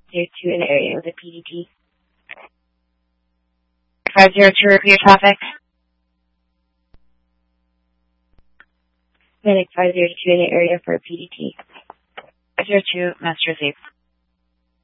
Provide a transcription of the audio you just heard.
502 in the area with a PDT. 502, repeat your traffic. Medic 502 in the area for a PDT. 502, message received.